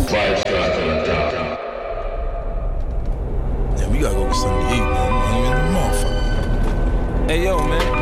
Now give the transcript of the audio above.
Five stars on top. Yeah, we gotta go get something to eat, man. I'm hungry as a motherfucker. Hey, yo, man.